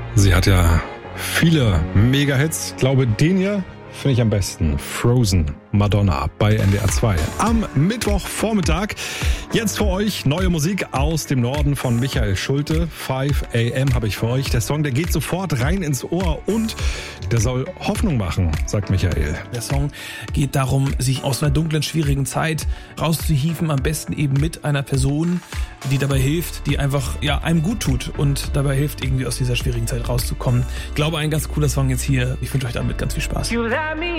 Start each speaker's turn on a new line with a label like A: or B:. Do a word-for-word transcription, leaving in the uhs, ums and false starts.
A: Sie hat ja viele Mega-Hits. Ich glaube, den hier finde ich am besten. Frozen, Madonna bei N D R zwei. Am Mittwochvormittag. Jetzt für euch neue Musik aus dem Norden von Michael Schulte. five a m habe ich für euch. Der Song, der geht sofort rein ins Ohr und der soll Hoffnung machen, sagt Michael.
B: Der Song geht darum, sich aus einer dunklen, schwierigen Zeit rauszuhieven, am besten eben mit einer Person, die dabei hilft, die einfach ja einem gut tut und dabei hilft, irgendwie aus dieser schwierigen Zeit rauszukommen. Ich glaube, ein ganz cooler Song jetzt hier. Ich wünsche euch damit ganz viel Spaß.
C: You let me